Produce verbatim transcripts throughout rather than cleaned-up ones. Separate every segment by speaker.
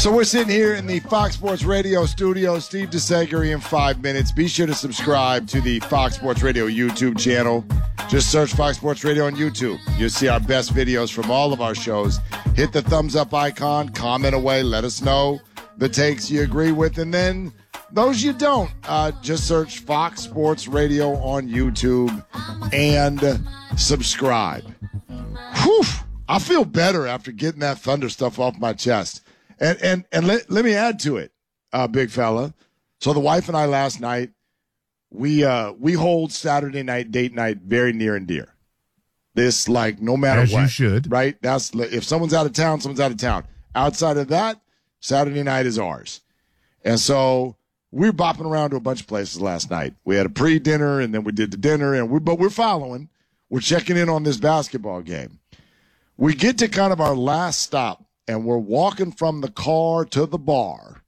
Speaker 1: So we're sitting here in the Fox Sports Radio studio. Steve DeSegre in five minutes. Be sure to subscribe to the Fox Sports Radio YouTube channel. Just search Fox Sports Radio on YouTube. You'll see our best videos from all of our shows. Hit the thumbs up icon, comment away, let us know the takes you agree with, and then those you don't, uh, just search Fox Sports Radio on YouTube and subscribe. Whew, I feel better after getting that Thunder stuff off my chest. And and and let, let me add to it, uh, big fella. So the wife and I last night, we uh, we hold Saturday night date night very near and dear. This, like, no matter
Speaker 2: As
Speaker 1: what.
Speaker 2: you should.
Speaker 1: Right? That's if someone's out of town, someone's out of town. Outside of that, Saturday night is ours. And so we were bopping around to a bunch of places last night. We had a pre-dinner, and then we did the dinner, and we but we're following. We're checking in on this basketball game. We get to kind of our last stop, and we're walking from the car to the bar.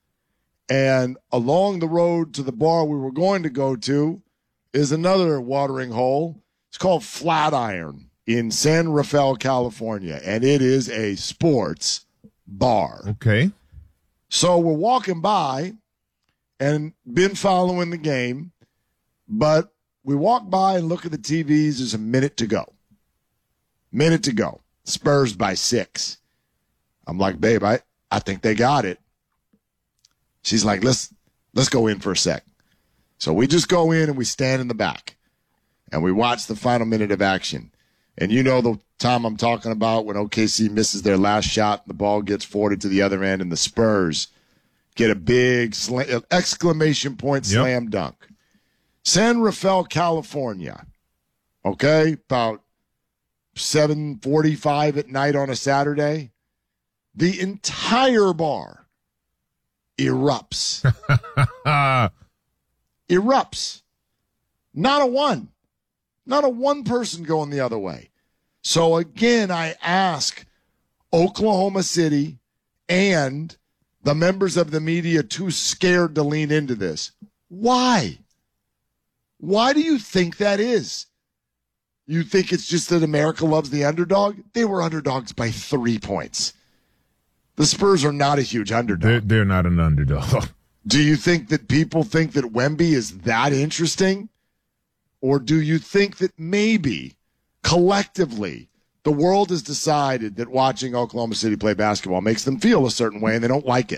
Speaker 1: And along the road to the bar we were going to go to is another watering hole. It's called Flatiron in San Rafael, California, and it is a sports bar.
Speaker 2: Okay.
Speaker 1: So we're walking by and been following the game, but we walk by and look at the T Vs. There's a minute to go. Minute to go. Spurs by six. I'm like, babe, I, I think they got it. She's like, let's let's go in for a sec. So we just go in and we stand in the back, and we watch the final minute of action. And you know the time I'm talking about when O K C misses their last shot, and the ball gets forwarded to the other end, and the Spurs get a big slam, exclamation point
Speaker 2: Yep.
Speaker 1: slam dunk. San Rafael, California, okay, about seven forty-five at night on a Saturday. The entire bar erupts. erupts. Not a one. Not a one person going the other way. So again, I ask Oklahoma City and the members of the media too scared to lean into this. Why? Why do you think that is? You think it's just that America loves the underdog? They were underdogs by three points. The Spurs are not a huge underdog.
Speaker 2: They're, they're not an underdog.
Speaker 1: Do you think that people think that Wemby is that interesting? Or do you think that maybe collectively the world has decided that watching Oklahoma City play basketball makes them feel a certain way and they don't like it?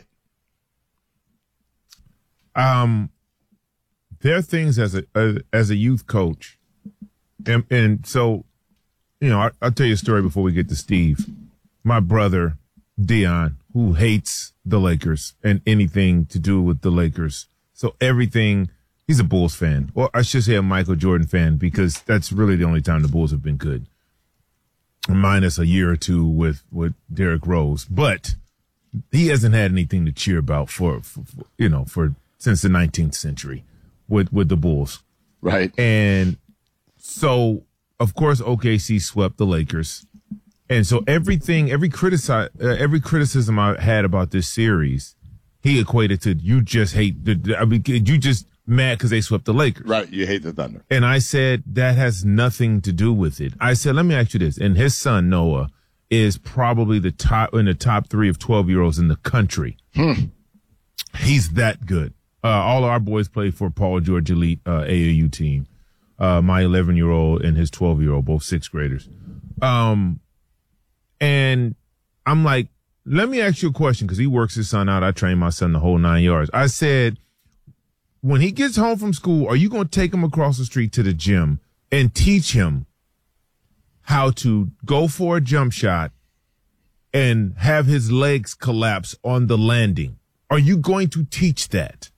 Speaker 2: Um, there are things as a as a youth coach, and, and so, you know, I, I'll tell you a story before we get to Steve. My brother, Dion, who hates the Lakers and anything to do with the Lakers. So everything, he's a Bulls fan. Or I should say a Michael Jordan fan, because that's really the only time the Bulls have been good. Minus a year or two with, with Derrick Rose. But he hasn't had anything to cheer about for, for, for you know, for since the nineteenth century with, with the Bulls.
Speaker 1: Right.
Speaker 2: And so, of course, O K C swept the Lakers. And so everything, every criticize, uh, every criticism I had about this series, he equated to you just hate the. I mean, you just mad because they swept the Lakers,
Speaker 1: Right. You hate the Thunder.
Speaker 2: and I said that has nothing to do with it. I said, let me ask you this, and his son Noah is probably the top in the top three of twelve year olds in the country.
Speaker 1: Hmm.
Speaker 2: He's that good. Uh, all of our boys play for Paul George Elite uh, A A U team. Uh, my eleven year old and his twelve year old, both sixth graders. Um. And I'm like, let me ask you a question, because he works his son out. I train my son the whole nine yards. I said, when he gets home from school, are you going to take him across the street to the gym and teach him how to go for a jump shot and have his legs collapse on the landing? Are you going to teach that?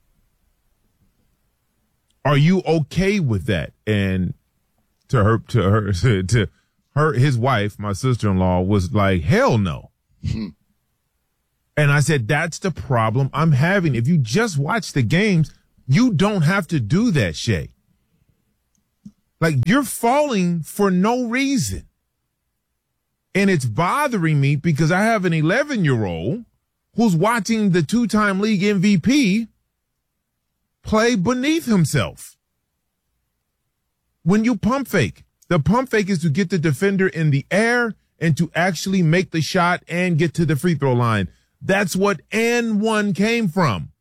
Speaker 2: Are you okay with that? And to her, to her, to, to her, his wife, my sister-in-law, was like, hell no. And I said, that's the problem I'm having. If you just watch the games, you don't have to do that, Shay. Like, you're falling for no reason. And it's bothering me because I have an eleven-year-old who's watching the two-time league M V P play beneath himself. When you pump fake, the pump fake is to get the defender in the air and to actually make the shot and get to the free throw line. That's what and one came from.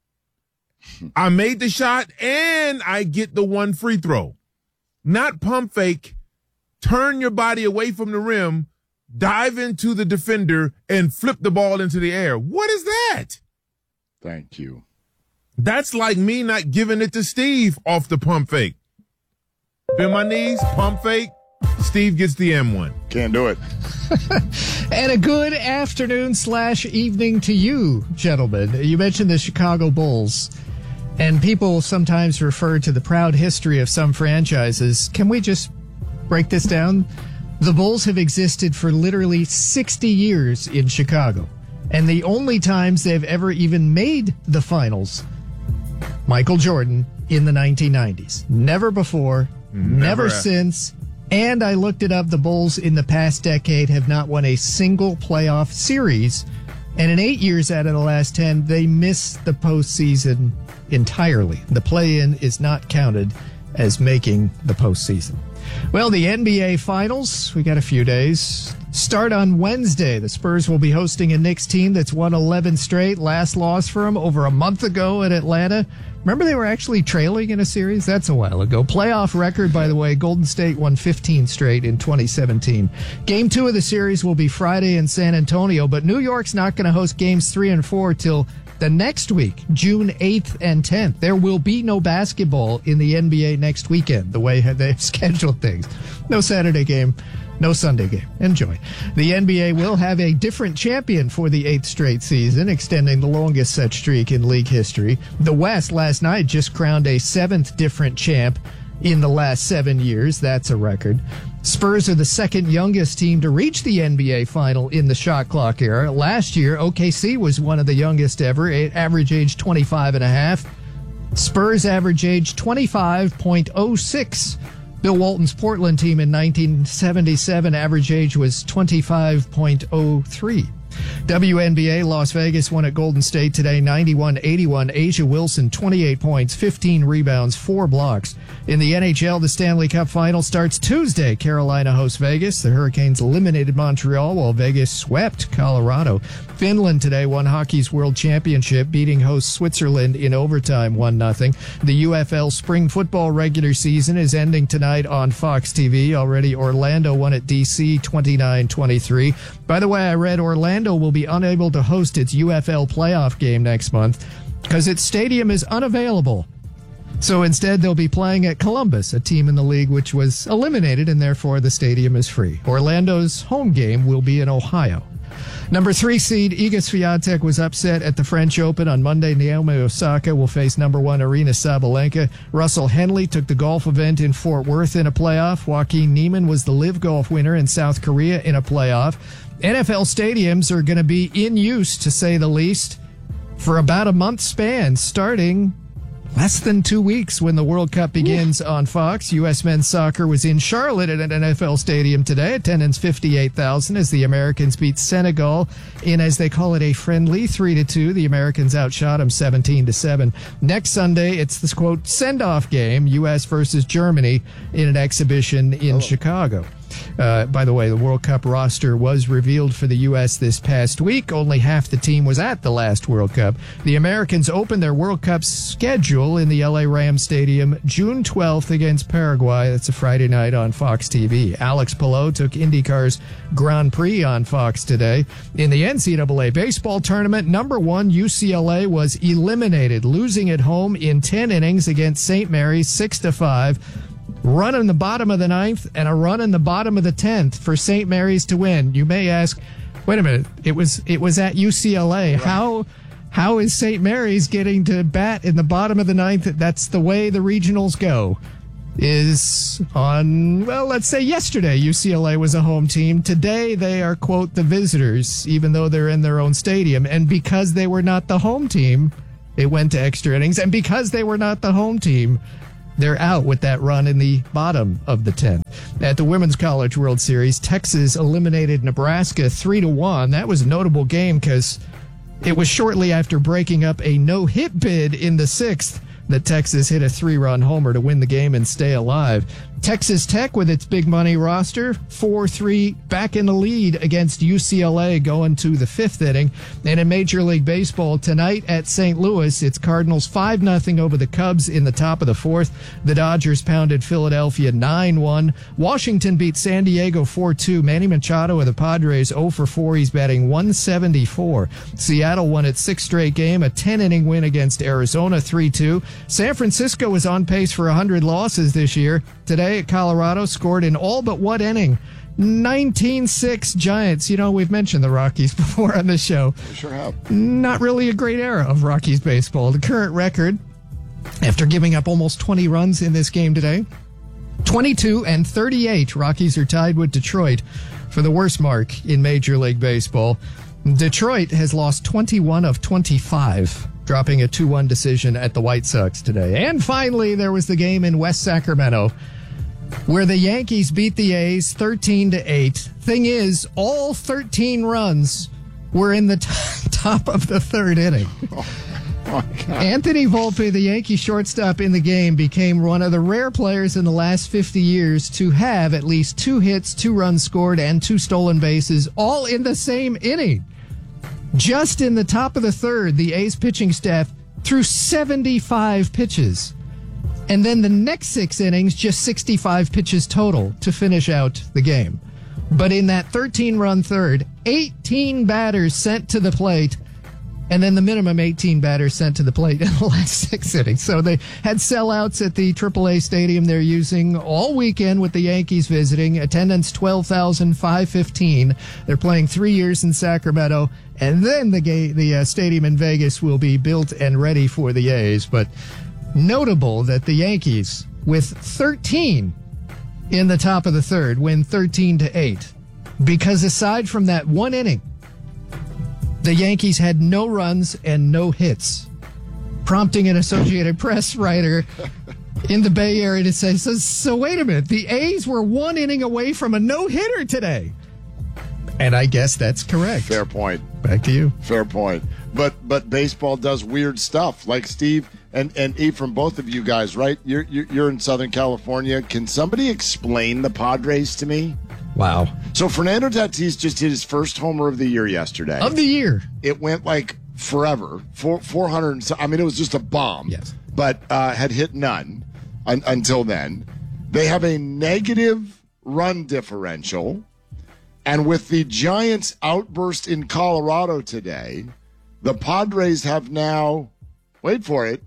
Speaker 2: I made the shot and I get the one free throw. Not pump fake, turn your body away from the rim, dive into the defender, and flip the ball into the air. What is that?
Speaker 1: Thank you.
Speaker 3: That's like me not giving it to Steve off the pump fake. Bend my knees, pump fake, Steve gets the M one.
Speaker 1: Can't do it.
Speaker 4: And a good afternoon slash evening to you, gentlemen. You mentioned the Chicago Bulls, and people sometimes refer to the proud history of some franchises. Can we just break this down? The Bulls have existed for literally sixty years in Chicago, and the only times they've ever even made the finals, Michael Jordan in the nineteen nineties. Never before, never, never since. And I looked it up. The Bulls in the past decade have not won a single playoff series. And in eight years out of the last ten, they missed the postseason entirely. The play-in is not counted as making the postseason. Well, the N B A Finals, we got a few days, start on Wednesday. The Spurs will be hosting a Knicks team that's won eleven straight. Last loss for them over a month ago at Atlanta. Remember they were actually trailing in a series? That's a while ago. Playoff record, by the way, Golden State won fifteen straight in twenty seventeen. Game two of the series will be Friday in San Antonio, but New York's not going to host games three and four till the next week, June eighth and tenth. There will be no basketball in the N B A next weekend, the way they've scheduled things. No Saturday game, no Sunday game. Enjoy. The N B A will have a different champion for the eighth straight season, extending the longest such streak in league history. The West last night just crowned a seventh different champ in the last seven years. That's a record. Spurs are the second youngest team to reach the N B A final in the shot clock era. Last year, O K C was one of the youngest ever, average age twenty-five and a half. Spurs average age twenty-five point oh six. Bill Walton's Portland team in nineteen seventy-seven, average age was twenty-five point oh three. W N B A, Las Vegas won at Golden State today, ninety-one eighty-one. Asia Wilson, twenty-eight points, fifteen rebounds, four blocks. In the N H L, the Stanley Cup Final starts Tuesday. Carolina hosts Vegas. The Hurricanes eliminated Montreal while Vegas swept Colorado. Finland today won hockey's World Championship, beating host Switzerland in overtime one nothing. The U F L spring football regular season is ending tonight on Fox T V. Already Orlando won at D C twenty-nine twenty-three. By the way, I read Orlando will be unable to host its U F L playoff game next month because its stadium is unavailable. So instead, they'll be playing at Columbus, a team in the league which was eliminated, and therefore the stadium is free. Orlando's home game will be in Ohio. Number three seed Iga Swiatek was upset at the French Open on Monday. Naomi Osaka will face number one Aryna Sabalenka. Russell Henley took the golf event in Fort Worth in a playoff. Joaquin Niemann was the Live Golf winner in South Korea in a playoff. N F L stadiums are going to be in use, to say the least, for about a month span, starting less than two weeks when the World Cup begins on Fox. U S men's soccer was in Charlotte at an N F L stadium today. Attendance fifty-eight thousand as the Americans beat Senegal in, as they call it, a friendly three to two. The Americans outshot them seventeen to seven. Next Sunday, it's this, quote, send-off game, U S versus Germany, in an exhibition in oh. Chicago. Uh, by the way, the World Cup roster was revealed for the U S this past week. Only half the team was at the last World Cup. The Americans opened their World Cup schedule in the L A Rams Stadium June twelfth against Paraguay. That's a Friday night on Fox T V. Alex Palou took IndyCar's Grand Prix on Fox today. In the N C double A baseball tournament, number one U C L A was eliminated, losing at home in ten innings against Saint Mary's six to five. Run in the bottom of the ninth and a run in the bottom of the tenth for Saint Mary's to win. You may ask, wait a minute, it was it was at U C L A. Right. How how is Saint Mary's getting to bat in the bottom of the ninth? That's the way the regionals go. Is on, well, let's say yesterday U C L A was a home team. Today they are, quote, the visitors, even though they're in their own stadium. And because they were not the home team, it went to extra innings. And because they were not the home team, they're out with that run in the bottom of the tenth. At the Women's College World Series, Texas eliminated Nebraska three to one. That was a notable game because it was shortly after breaking up a no-hit bid in the sixth that Texas hit a three-run homer to win the game and stay alive. Texas Tech with its big money roster, four three back in the lead against U C L A going to the fifth inning. And in Major League Baseball tonight at Saint Louis, it's Cardinals five nothing over the Cubs in the top of the fourth. The Dodgers pounded Philadelphia nine one. Washington beat San Diego four two. Manny Machado of the Padres oh for four. He's batting one seventy-four. Seattle won its sixth straight game, a ten-inning win against Arizona three two. San Francisco is on pace for one hundred losses this year. Today at Colorado, scored in all but one inning. nineteen six Giants. You know, we've mentioned the Rockies before on this show.
Speaker 1: We sure have.
Speaker 4: Not really a great era of Rockies baseball. The current record, after giving up almost twenty runs in this game today, twenty-two and thirty-eight. Rockies are tied with Detroit for the worst mark in Major League Baseball. Detroit has lost twenty-one of twenty-five, dropping a two one decision at the White Sox today. And finally, there was the game in West Sacramento where the Yankees beat the A's thirteen to eight. Thing is, all thirteen runs were in the t- top of the third inning.
Speaker 1: Oh,
Speaker 4: Anthony Volpe, the Yankee shortstop in the game, became one of the rare players in the last fifty years to have at least two hits, two runs scored, and two stolen bases, all in the same inning. Just in the top of the third, the A's pitching staff threw seventy-five pitches. And then the next six innings, just sixty-five pitches total to finish out the game. But in that thirteen-run third, eighteen batters sent to the plate, and then the minimum eighteen batters sent to the plate in the last six innings. So they had sellouts at the triple A stadium they're using all weekend with the Yankees visiting. Attendance twelve thousand five hundred fifteen. They're playing three years in Sacramento, and then the ga- the uh, stadium in Vegas will be built and ready for the A's. But notable that the Yankees, with thirteen in the top of the third, win thirteen to eight. Because aside from that one inning, the Yankees had no runs and no hits, prompting an Associated Press writer in the Bay Area to say, so, so wait a minute, the A's were one inning away from a no-hitter today. And I guess that's correct.
Speaker 1: Fair point.
Speaker 4: Back to you.
Speaker 1: Fair point. But but baseball does weird stuff. Like Steve and, and Eve, from both of you guys, right? You're, you're you're in Southern California. Can somebody explain the Padres to me?
Speaker 4: Wow.
Speaker 1: So Fernando Tatis just hit his first homer of the year yesterday.
Speaker 4: Of the year.
Speaker 1: It went like forever. Four, 400. I mean, it was just a bomb.
Speaker 4: Yes.
Speaker 1: But uh, had hit none un- until then. They have a negative run differential. And with the Giants' outburst in Colorado today, the Padres have now, wait for it,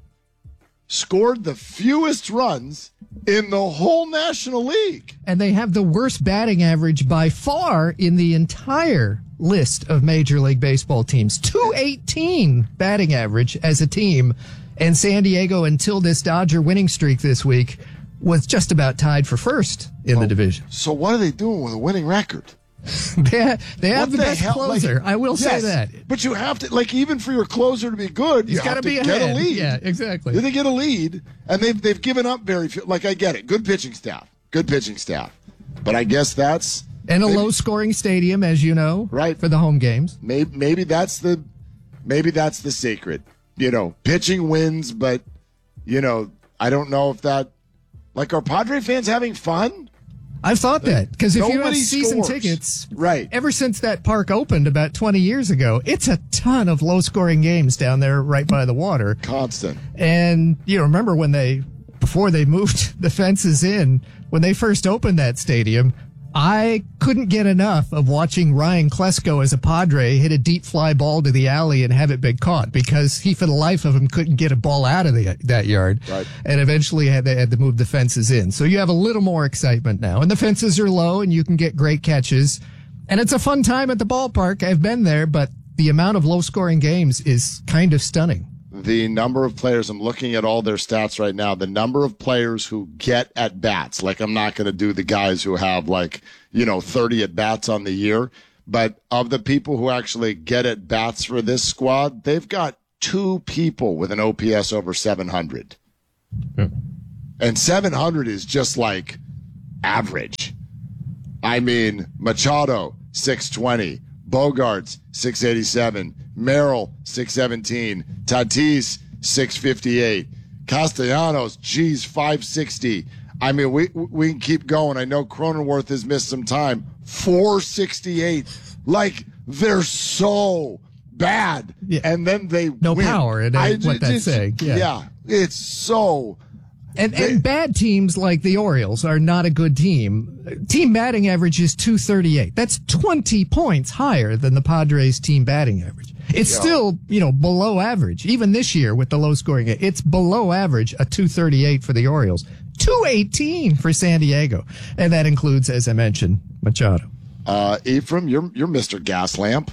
Speaker 1: scored the fewest runs in the whole National League.
Speaker 4: And they have the worst batting average by far in the entire list of Major League Baseball teams. two eighteen batting average as a team. And San Diego, until this Dodger winning streak this week, was just about tied for first in
Speaker 1: Oh,
Speaker 4: the division.
Speaker 1: So what are they doing with a winning record?
Speaker 4: they ha- they have
Speaker 1: What
Speaker 4: the,
Speaker 1: the
Speaker 4: best
Speaker 1: hell?
Speaker 4: closer.
Speaker 1: Like,
Speaker 4: I will say
Speaker 1: yes,
Speaker 4: that.
Speaker 1: But you have to, like, even for your closer to be good,
Speaker 4: He's
Speaker 1: you
Speaker 4: got
Speaker 1: have
Speaker 4: to
Speaker 1: to
Speaker 4: be
Speaker 1: get
Speaker 4: ahead.
Speaker 1: a lead.
Speaker 4: Yeah, exactly.
Speaker 1: They get a lead, and they've they've given up very few. Like, I get it, good pitching staff, good pitching staff, but I guess that's
Speaker 4: And a
Speaker 1: maybe,
Speaker 4: low-scoring stadium, as you know,
Speaker 1: right,
Speaker 4: for the home games.
Speaker 1: Maybe maybe that's the maybe that's the secret. You know, pitching wins, but you know, I don't know if that. Like, are Padre fans having fun?
Speaker 4: I've thought that, because if you have
Speaker 1: Nobody
Speaker 4: season
Speaker 1: scores.
Speaker 4: tickets,
Speaker 1: Right.
Speaker 4: ever since that park opened about twenty years ago, it's a ton of low-scoring games down there right by the water.
Speaker 1: Constant.
Speaker 4: And you remember when they, before they moved the fences in, when they first opened that stadium, I couldn't get enough of watching Ryan Klesko as a Padre hit a deep fly ball to the alley and have it been caught, because he, for the life of him, couldn't get a ball out of the, that yard.
Speaker 1: Right.
Speaker 4: And eventually had, they had to move the fences in. So you have a little more excitement now. And the fences are low and you can get great catches. And it's a fun time at the ballpark. I've been there, but the amount of low-scoring games is kind of stunning.
Speaker 1: The number of players, I'm looking at all their stats right now, the number of players who get at bats, like I'm not going to do the guys who have like, you know, thirty at bats on the year, but of the people who actually get at bats for this squad, they've got two people with an O P S over seven hundred.
Speaker 2: Yeah.
Speaker 1: And seven hundred is just like average. I mean, Machado, six twenty. Bogarts, six eighty-seven. Merrill, six seventeen. Tatis, six fifty-eight. Castellanos, geez, five sixty. I mean, we we can keep going. I know Cronenworth has missed some time. four sixty-eight. Like, they're so bad.
Speaker 4: Yeah.
Speaker 1: And then they
Speaker 4: No
Speaker 1: win.
Speaker 4: power in
Speaker 1: I,
Speaker 4: what that's saying. Yeah.
Speaker 1: yeah, it's so...
Speaker 4: And,
Speaker 1: They-
Speaker 4: and bad teams like the Orioles are not a good team. Team batting average is two thirty-eight. That's twenty points higher than the Padres' team batting average. It's
Speaker 1: Yeah.
Speaker 4: still, you know, below average. Even this year with the low scoring, it's below average, a two thirty-eight for the Orioles, two eighteen for San Diego. And that includes, as I mentioned, Machado.
Speaker 1: Uh, Ephraim, you're you're Mister Gaslamp.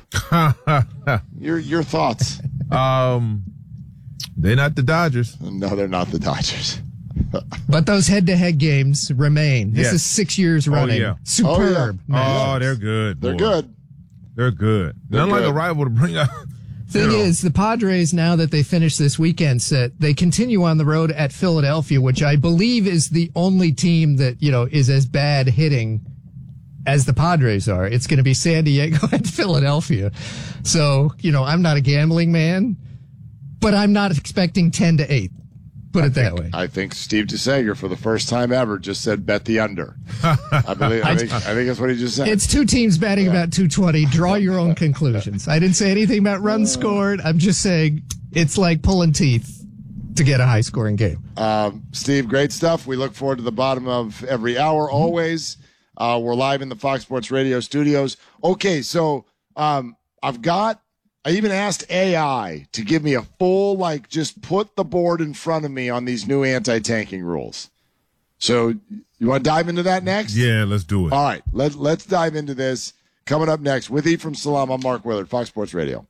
Speaker 1: your your thoughts?
Speaker 2: Um, they're not the Dodgers.
Speaker 1: No, they're not the Dodgers.
Speaker 4: But those head-to-head games remain. This
Speaker 2: Yes.
Speaker 4: is six years running.
Speaker 2: yeah.
Speaker 4: Superb.
Speaker 1: Oh, yeah.
Speaker 2: Oh, they're good.
Speaker 1: They're
Speaker 2: boy.
Speaker 1: good.
Speaker 2: They're good.
Speaker 1: They're
Speaker 2: Not like
Speaker 1: good.
Speaker 2: a rival to bring up.
Speaker 4: Thing
Speaker 2: you know.
Speaker 4: is, the Padres, now that they finish this weekend set, they continue on the road at Philadelphia, which I believe is the only team that, you know, is as bad hitting as the Padres are. It's going to be San Diego and Philadelphia. So, you know, I'm not a gambling man, but I'm not expecting ten to eight. Put it that way.
Speaker 1: I think Steve DeSager, for the first time ever, just said bet the under. I believe. I think. I think that's what he just said.
Speaker 4: It's two teams batting about two twenty. Draw your own conclusions. I didn't say anything about runs scored. I'm just saying it's like pulling teeth to get a high scoring game.
Speaker 1: Um, Steve, great stuff. We look forward to the bottom of every hour. Always, uh, we're live in the Fox Sports Radio studios. Okay, so um, I've got. I even asked A I to give me a full, like, just put the board in front of me on these new anti-tanking rules. So you want to dive into that next?
Speaker 2: Yeah, let's do it.
Speaker 1: All right, let, let's dive into this. Coming up next with Ephraim Salam, I'm Mark Willard, Fox Sports Radio.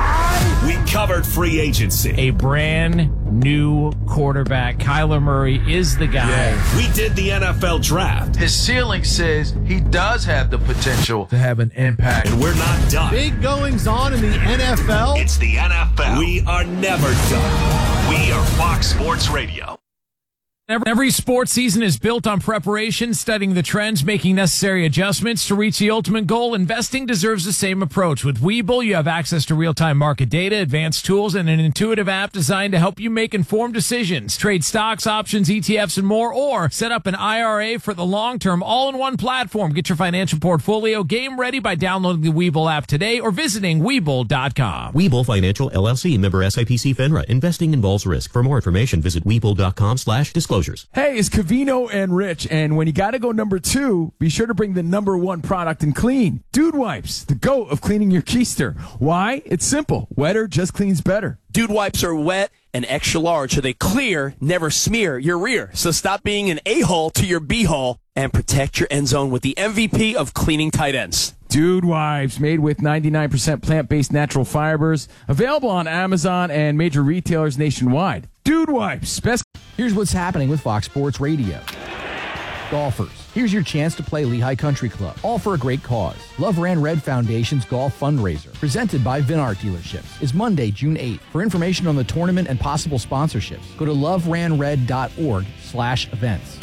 Speaker 5: We covered free agency.
Speaker 6: A brand new quarterback. Kyler Murray is the guy.
Speaker 5: We did the N F L draft.
Speaker 7: His ceiling says he does have the potential to have an impact.
Speaker 5: And we're not done.
Speaker 8: Big goings on in the N F L.
Speaker 5: It's the N F L. We are never done. We are Fox Sports Radio.
Speaker 6: Every sports season is built on preparation, studying the trends, making necessary adjustments to reach the ultimate goal. Investing deserves the same approach. With Webull, you have access to real-time market data, advanced tools, and an intuitive app designed to help you make informed decisions. Trade stocks, options, E T Fs, and more, or set up an I R A for the long term, all in one platform. Get your financial portfolio game ready by downloading the Webull app today or visiting Webull dot com.
Speaker 9: Webull Financial, L L C, member S I P C FINRA. Investing involves risk. For more information, visit Webull dot com slash disclosures.
Speaker 10: Hey, it's Cavino and Rich, and when you gotta go number two, be sure to bring the number one product in clean. Dude Wipes, the GOAT of cleaning your keister. Why? It's simple. Wetter just cleans better.
Speaker 11: Dude Wipes are wet and extra large, so they clear, never smear your rear. So stop being an a-hole to your b-hole and protect your end zone with the M V P of cleaning tight ends.
Speaker 10: Dude Wipes, made with ninety-nine percent plant-based natural fibers, available on Amazon and major retailers nationwide. Dude Wipes, best.
Speaker 12: Here's what's happening with Fox Sports Radio. Golfers, here's your chance to play Lehigh Country Club, all for a great cause. Love Ran Red Foundation's golf fundraiser, presented by Vinart Dealerships, is Monday, June eighth. For information on the tournament and possible sponsorships, go to love ran red dot org slash events.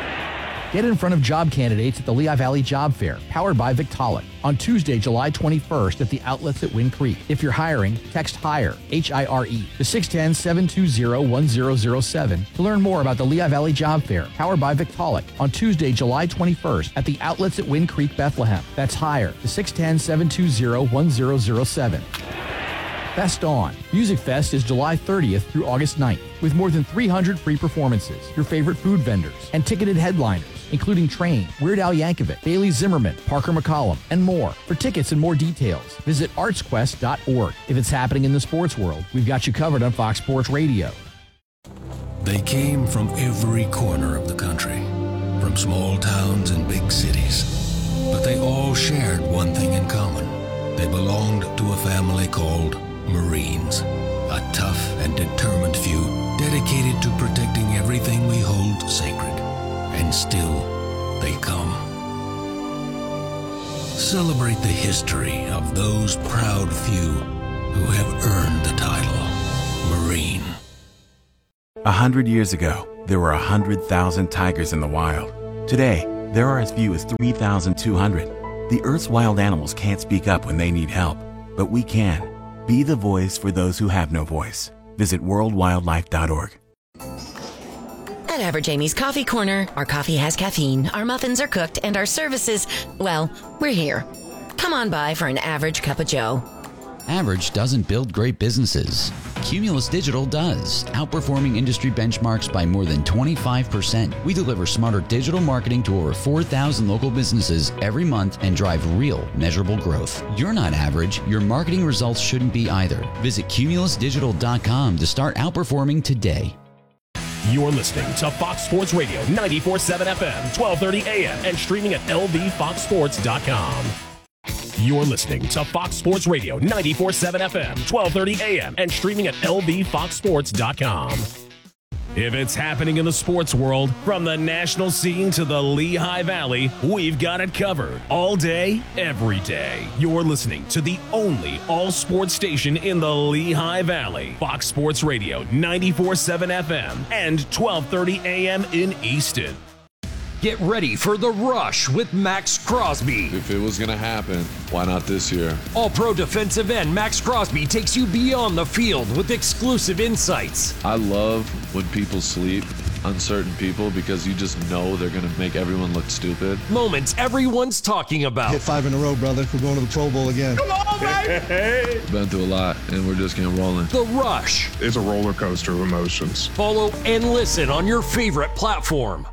Speaker 12: Get in front of job candidates at the Lehigh Valley Job Fair, powered by Victaulic, on Tuesday, July twenty-first at the outlets at Wind Creek. If you're hiring, text HIRE, H I R E, to six one zero, seven two zero, one zero zero seven to learn more about the Lehigh Valley Job Fair, powered by Victaulic, on Tuesday, July twenty-first at the outlets at Wind Creek, Bethlehem. That's HIRE, to six one zero, seven two zero, one zero zero seven. Fest On. Music Fest is July thirtieth through August ninth, with more than three hundred free performances, your favorite food vendors, and ticketed headliners, including Train, Weird Al Yankovic, Bailey Zimmerman, Parker McCollum, and more. For tickets and more details, visit arts quest dot org. If it's happening in the sports world, we've got you covered on Fox Sports Radio.
Speaker 13: They came from every corner of the country, from small towns and big cities. But they all shared one thing in common. They belonged to a family called Marines, a tough and determined few dedicated to protecting everything we hold sacred. And still, they come. Celebrate the history of those proud few who have earned the title Marine.
Speaker 14: A hundred years ago, there were a hundred thousand tigers in the wild. Today, there are as few as three thousand two hundred. The Earth's wild animals can't speak up when they need help, but we can. Be the voice for those who have no voice. Visit world wildlife dot org.
Speaker 15: At Whatever, Jamie's Coffee Corner. Our coffee has caffeine, our muffins are cooked, and our services, well, we're here. Come on by for an average cup of joe.
Speaker 16: Average doesn't build great businesses. Cumulus Digital does, outperforming industry benchmarks by more than twenty-five percent. We deliver smarter digital marketing to over four thousand local businesses every month and drive real, measurable growth. You're not average. Your marketing results shouldn't be either. Visit cumulus digital dot com to start outperforming today.
Speaker 17: You're listening to Fox Sports Radio ninety-four point seven F M, twelve thirty A M, and streaming at L V fox sports dot com. You're listening to Fox Sports Radio ninety-four point seven F M, twelve thirty A M, and streaming at L V fox sports dot com. If it's happening in the sports world, from the national scene to the Lehigh Valley, we've got it covered. All day, every day. You're listening to the only all-sports station in the Lehigh Valley. Fox Sports Radio ninety-four point seven F M and twelve thirty A M in Easton.
Speaker 18: Get ready for The Rush with Max Crosby.
Speaker 19: If it was going to happen, why not this year?
Speaker 18: All-pro defensive end Max Crosby takes you beyond the field with exclusive insights.
Speaker 19: I love when people sleep on certain people because you just know they're going to make everyone look stupid.
Speaker 18: Moments everyone's talking about.
Speaker 20: Hit five in a row, brother. We're going to the Pro Bowl again.
Speaker 18: Come on, baby!
Speaker 19: Been through a lot, and we're just getting rolling.
Speaker 18: The Rush.
Speaker 21: It's a roller coaster of emotions.
Speaker 18: Follow and listen on your favorite platform.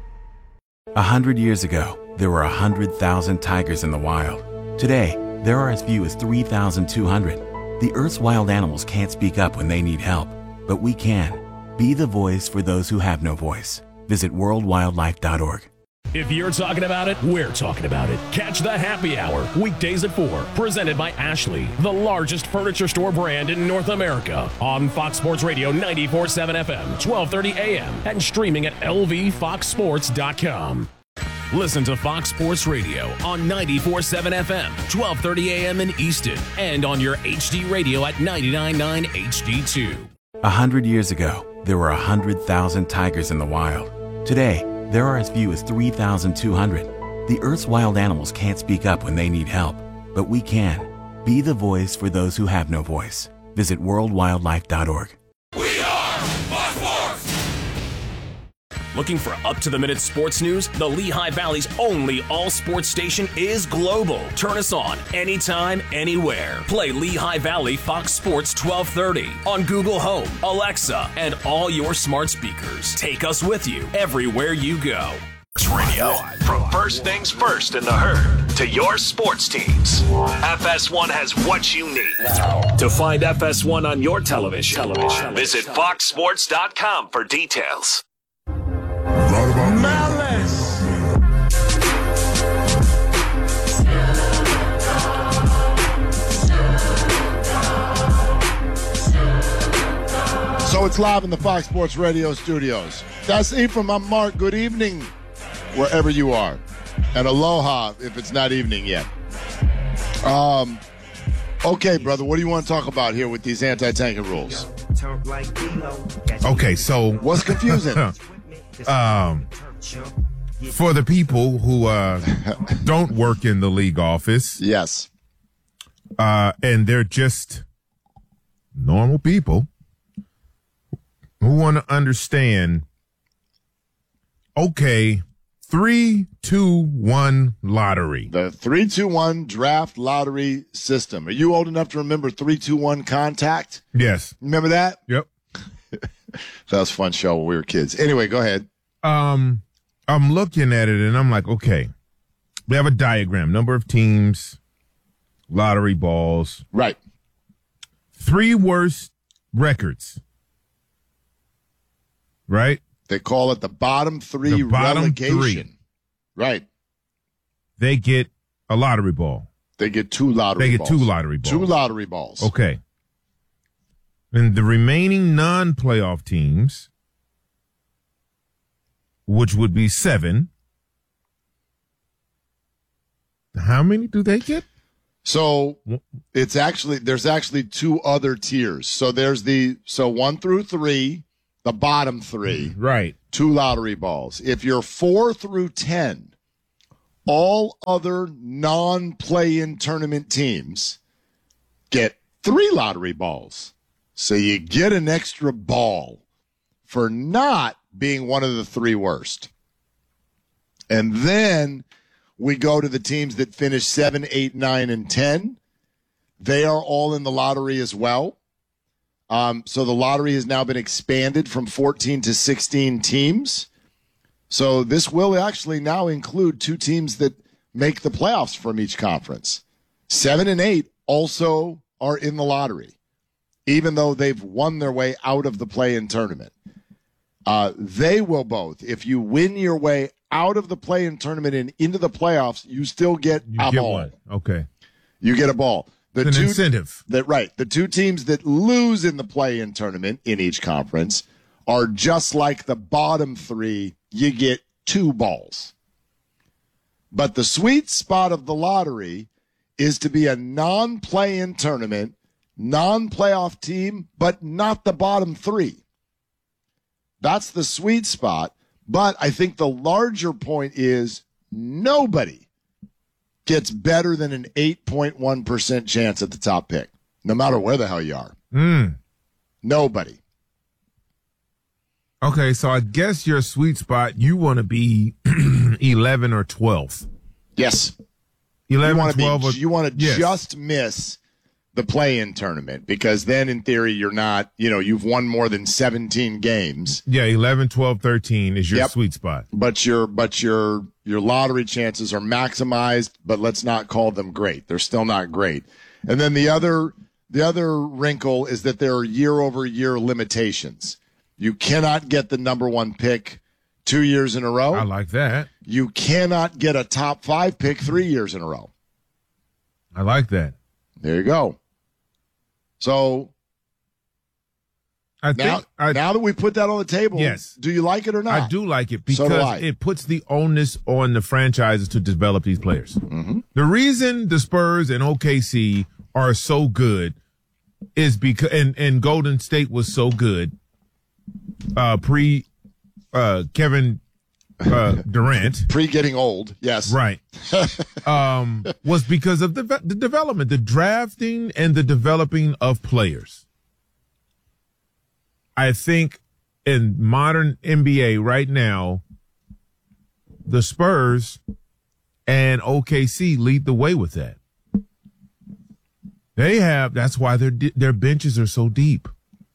Speaker 14: A hundred years ago, there were a hundred thousand tigers in the wild. Today, there are as few as three thousand two hundred. The Earth's wild animals can't speak up when they need help, but we can. Be the voice for those who have no voice. Visit world wildlife dot org.
Speaker 17: If you're talking about it, we're talking about it. Catch the Happy Hour, weekdays at four, presented by Ashley, the largest furniture store brand in North America, on Fox Sports Radio ninety-four point seven F M, twelve thirty A M, and streaming at L V fox sports dot com. Listen to Fox Sports Radio on ninety-four point seven F M, twelve thirty A M in Easton, and on your H D radio at ninety-nine point nine H D two.
Speaker 14: A hundred years ago, there were a hundred thousand tigers in the wild. Today, there are as few as three thousand two hundred. The Earth's wild animals can't speak up when they need help, but we can. Be the voice for those who have no voice. Visit world wildlife dot org.
Speaker 5: We are Fox Sports!
Speaker 17: Looking for up-to-the-minute sports news? The Lehigh Valley's only all-sports station is global. Turn us on anytime, anywhere. Play Lehigh Valley Fox Sports twelve thirty on Google Home, Alexa, and all your smart speakers. Take us with you everywhere you go.
Speaker 5: Radio. From first things first in the herd to your sports teams, F S one has what you need. To find F S one on your television, television. Visit fox sports dot com for details.
Speaker 1: Malice. So it's live in the Fox Sports Radio studios. That's Ephraim. I'm Mark. Good evening, wherever you are. And aloha if it's not evening yet. Um, okay, brother, what do you want to talk about here with these anti-tanking rules?
Speaker 2: Okay, so
Speaker 1: what's confusing?
Speaker 2: um, for the people who uh, don't work in the league office,
Speaker 1: yes,
Speaker 2: uh, and they're just normal people who want to understand. Okay, three, two, one lottery.
Speaker 1: The three, two, one draft lottery system. Are you old enough to remember three, two, one contact?
Speaker 2: Yes.
Speaker 1: Remember that?
Speaker 2: Yep.
Speaker 1: That was a fun show when we were kids. Anyway, go ahead.
Speaker 2: Um, I'm looking at it and I'm like, okay, we have a diagram, number of teams, lottery balls.
Speaker 1: Right.
Speaker 2: Three worst records. Right?
Speaker 1: They call it the bottom three
Speaker 2: the bottom
Speaker 1: relegation.
Speaker 2: Three.
Speaker 1: Right.
Speaker 2: They get a lottery ball.
Speaker 1: They get two lottery
Speaker 2: They get
Speaker 1: balls.
Speaker 2: two lottery balls.
Speaker 1: Two lottery balls.
Speaker 2: Okay. And the remaining non-playoff teams, which would be seven, how many do they get?
Speaker 1: So it's actually, there's actually two other tiers. So there's the, so one through three, the bottom three.
Speaker 2: Right.
Speaker 1: Two lottery balls. If you're four through ten, all other non-play-in tournament teams get three lottery balls. So you get an extra ball for not being one of the three worst. And then we go to the teams that finish seven, eight, nine, and ten. They are all in the lottery as well. Um, so the lottery has now been expanded from fourteen to sixteen teams. So this will actually now include two teams that make the playoffs from each conference. Seven and eight also are in the lottery, even though they've won their way out of the play-in tournament. Uh, they will both. If you win your way out of the play-in tournament and into the playoffs, you still get
Speaker 2: You
Speaker 1: a
Speaker 2: get
Speaker 1: ball.
Speaker 2: one. Okay.
Speaker 1: You get a ball. The
Speaker 2: It's an
Speaker 1: two,
Speaker 2: incentive.
Speaker 1: That right. The two teams that lose in the play-in tournament in each conference are just like the bottom three. You get two balls. But the sweet spot of the lottery is to be a non-play-in tournament, non-playoff team, but not the bottom three. That's the sweet spot. But I think the larger point is nobody gets better than an eight point one percent chance at the top pick, no matter where the hell you are.
Speaker 2: Mm.
Speaker 1: Nobody.
Speaker 2: Okay, so I guess your sweet spot, you want to be eleven or twelve.
Speaker 1: Yes.
Speaker 2: eleven,
Speaker 1: you want to
Speaker 2: twelve.
Speaker 1: be,
Speaker 2: or,
Speaker 1: you want to
Speaker 2: yes.
Speaker 1: just miss the play-in tournament, because then in theory you're not, you know, you've won more than seventeen games.
Speaker 2: Yeah, eleven, twelve, thirteen is your
Speaker 1: Yep.
Speaker 2: sweet spot.
Speaker 1: But your but your your lottery chances are maximized, but let's not call them great. They're still not great. And then the other the other wrinkle is that there are year-over-year limitations. You cannot get the number one pick two years in a row.
Speaker 2: I like that.
Speaker 1: You cannot get a top five pick three years in a row.
Speaker 2: I like that.
Speaker 1: There you go. So
Speaker 2: I
Speaker 1: now,
Speaker 2: think I,
Speaker 1: now that we put that on the table,
Speaker 2: Yes.
Speaker 1: do you like it or not?
Speaker 2: I do like it
Speaker 1: So do
Speaker 2: because
Speaker 1: I.
Speaker 2: it puts the onus on the franchises to develop these players.
Speaker 1: Mm-hmm.
Speaker 2: The reason the Spurs and O K C are so good is because, and, and Golden State was so good uh, pre uh, Kevin uh, Durant.
Speaker 1: Pre getting old, yes.
Speaker 2: Right. um, was because of the, the development, the drafting and the developing of players. I think in modern N B A right now, the Spurs and O K C lead the way with that. They have, that's why their their benches are so deep.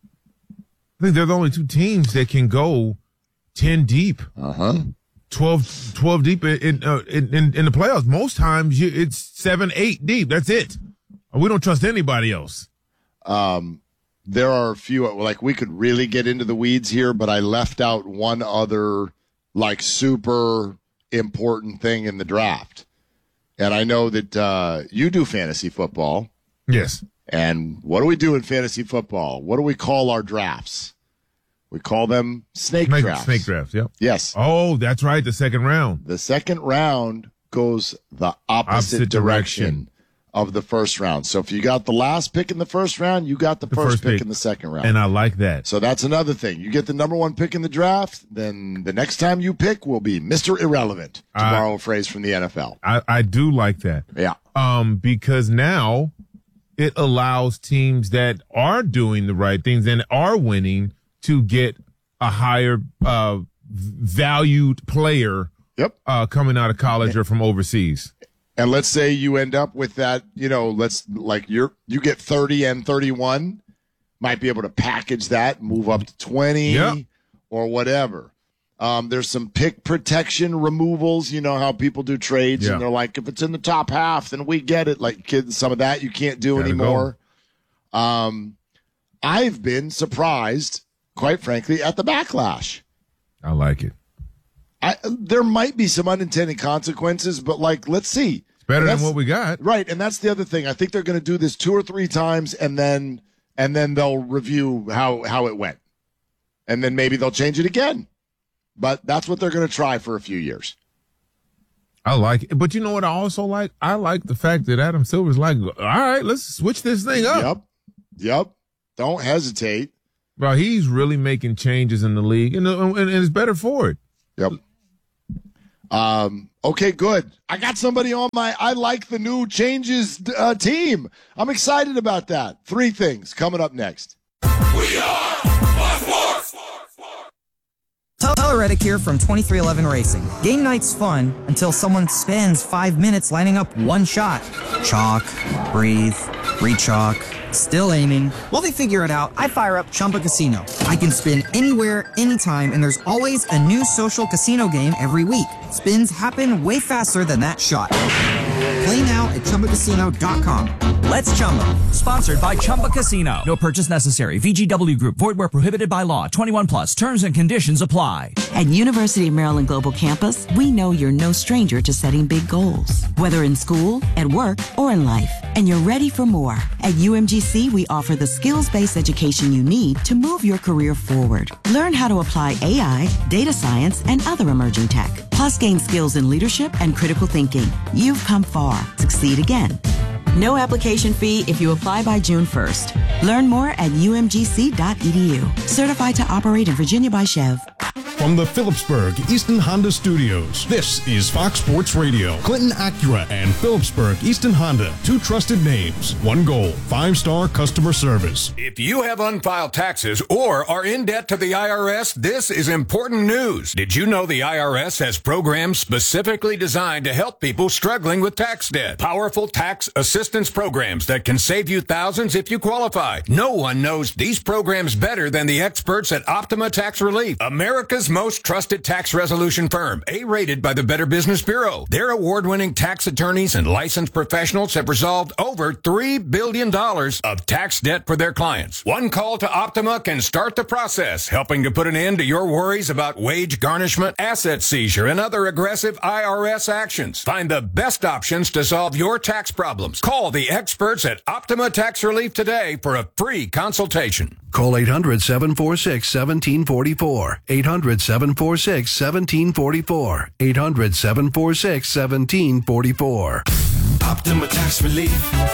Speaker 2: I think they're the only two teams that can go ten deep.
Speaker 1: Uh-huh.
Speaker 2: twelve, twelve deep in, uh, in, in, in the playoffs. Most times you, it's seven, eight deep. That's it. We don't trust anybody else.
Speaker 1: Um, there are a few, like we could really get into the weeds here, but I left out one other like super important thing in the draft. And I know that uh, you do fantasy football.
Speaker 2: Yes.
Speaker 1: And what do we do in fantasy football? What do we call our drafts? We call them snake,
Speaker 2: Snake
Speaker 1: drafts.
Speaker 2: Snake drafts, yep.
Speaker 1: Yes.
Speaker 2: Oh, that's right, the second round.
Speaker 1: The second round goes the opposite,
Speaker 2: Opposite
Speaker 1: direction.
Speaker 2: direction.
Speaker 1: of the first round. So if you got the last pick in the first round, you got the,
Speaker 2: The
Speaker 1: first,
Speaker 2: first
Speaker 1: pick,
Speaker 2: pick.
Speaker 1: in the second round.
Speaker 2: And I like that.
Speaker 1: So that's another thing. You get the number one pick in the draft, then the next time you pick will be Mister Irrelevant, to
Speaker 2: I-
Speaker 1: borrow a phrase from the N F L.
Speaker 2: I, I do like that.
Speaker 1: Yeah.
Speaker 2: Um, because now it allows teams that are doing the right things and are winning to get a higher uh, valued player
Speaker 1: Yep.
Speaker 2: uh, coming out of college or from overseas.
Speaker 1: And let's say you end up with that, you know, let's like you're you get thirty and thirty-one, might be able to package that, move up to twenty
Speaker 2: Yep.
Speaker 1: or whatever. Um, there's some pick protection removals. You know how people do trades,
Speaker 2: Yeah.
Speaker 1: and they're like, if it's in the top half, then we get it. Like kids, some of that you can't do
Speaker 2: Gotta
Speaker 1: anymore. Um, I've been surprised, quite frankly, at the backlash.
Speaker 2: I like it.
Speaker 1: I, there might be some unintended consequences, but like, let's see.
Speaker 2: It's better
Speaker 1: And
Speaker 2: than
Speaker 1: that's-
Speaker 2: what we got.
Speaker 1: Right, and that's the other thing. I think they're going to do this two or three times, and then and then they'll review how how it went, and then maybe they'll change it again. But that's what they're going to try for a few years.
Speaker 2: I like it. But you know what I also like? I like the fact that Adam Silver's like, all right, let's switch this thing up.
Speaker 1: Yep, yep. Don't hesitate.
Speaker 2: Bro, he's really making changes in the league, and, and, and it's better for it.
Speaker 1: Yep. Um. Okay, good. I got somebody on my I like the new changes uh, team. I'm excited about that. Three things coming up next.
Speaker 5: We are Fox Sports.
Speaker 3: Tyler Reddick here from twenty-three eleven Racing. Game night's fun until someone spends five minutes lining up one shot. Chalk, breathe, re-chalk, still aiming. While they figure it out, I fire up Chumba Casino. I can spin anywhere, anytime, and there's always a new social casino game every week. Spins happen way faster than that shot. Play now at Chumba Casino dot com.
Speaker 22: Let's Chumba. Sponsored by Chumba Casino. No purchase necessary. V G W Group. Void where prohibited by law. twenty-one plus. Terms and conditions apply.
Speaker 23: At University of Maryland Global Campus, we know you're no stranger to setting big goals. Whether in school, at work, or in life. And you're ready for more. At U M G C, we offer the skills-based education you need to move your career forward. Learn how to apply A I, data science, and other emerging tech. Plus gain skills in leadership and critical thinking. You've come far. Succeed again. No application fee if you apply by June first. Learn more at U M G C dot E D U. Certified to operate in Virginia by Chev.
Speaker 24: From the Phillipsburg Easton Honda Studios, this is Fox Sports Radio. Clinton Acura and Phillipsburg Easton Honda, two trusted names, one goal, five-star customer service.
Speaker 25: If you have unfiled taxes or are in debt to the I R S, this is important news. Did you know the I R S has programs specifically designed to help people struggling with tax debt? Powerful tax assistance programs that can save you thousands if you qualify. No one knows these programs better than the experts at Optima Tax Relief, America's most trusted tax resolution firm, A-rated by the Better Business Bureau. Their award-winning tax attorneys and licensed professionals have resolved over three billion dollars of tax debt for their clients. One call to Optima can start the process, helping to put an end to your worries about wage garnishment, asset seizure, and other aggressive I R S actions. Find the best options to solve your tax problems. Call the experts at Optima Tax Relief today for a free consultation.
Speaker 26: Call eight hundred, seven four six, one seven four four. eight hundred, seven four six, one seven four four. eight hundred, seven four six, one seven four four.
Speaker 27: Optima Tax Relief.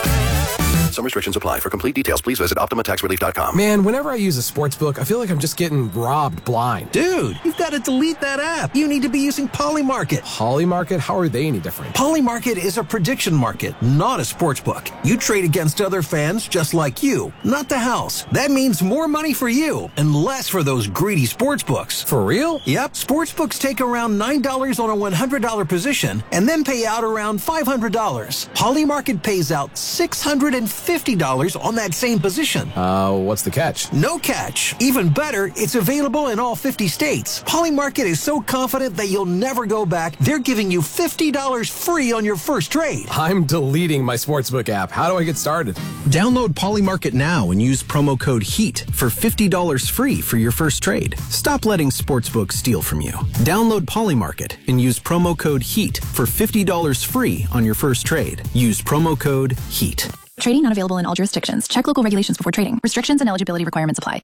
Speaker 28: Some restrictions apply. For complete details, please visit Optima Tax Relief dot com.
Speaker 8: Man, whenever I use a sports book, I feel like I'm just getting robbed blind.
Speaker 29: Dude, you've got to delete that app. You need to be using Polymarket.
Speaker 8: Polymarket? How are they any different?
Speaker 29: Polymarket is a prediction market, not a sports book. You trade against other fans just like you, not the house. That means more money for you and less for those greedy sports books.
Speaker 8: For real?
Speaker 29: Yep. Sports books take around nine dollars on a one hundred dollars position and then pay out around five hundred dollars. Polymarket pays out six hundred fifty dollars on that same position.
Speaker 8: Uh, what's the catch?
Speaker 29: No catch. Even better, it's available in all fifty states. Polymarket is so confident that you'll never go back, they're giving you fifty dollars free on your first trade.
Speaker 8: I'm deleting my sportsbook app. How do I get started?
Speaker 29: Download Polymarket now and use promo code HEAT for fifty dollars free for your first trade. Stop letting sportsbooks steal from you. Download Polymarket and use promo code HEAT for fifty dollars free on your first trade. Use promo code HEAT.
Speaker 30: Trading not available in all jurisdictions. Check local regulations before trading. Restrictions and eligibility requirements apply.